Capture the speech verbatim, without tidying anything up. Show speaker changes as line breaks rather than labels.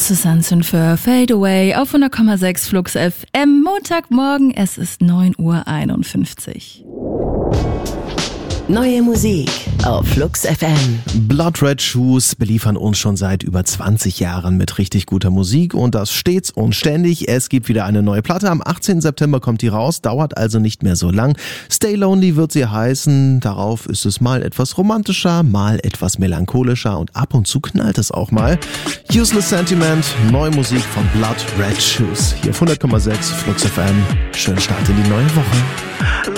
Susanne für Fade Away auf hundert Komma sechs Flux F M. Montagmorgen, es ist neun Uhr einundfünfzig.
Neue Musik auf Flux F M.
Blood Red Shoes beliefern uns schon seit über zwanzig Jahren mit richtig guter Musik und das stets und ständig. Es gibt wieder eine neue Platte. Am achtzehnten September kommt die raus, dauert also nicht mehr so lang. Stay Lonely wird sie heißen. Darauf ist es mal etwas romantischer, mal etwas melancholischer und ab und zu knallt es auch mal. Useless Sentiment, neue Musik von Blood Red Shoes. Hier auf hundert Komma sechs Flux F M. Schönen Start in die neue Woche.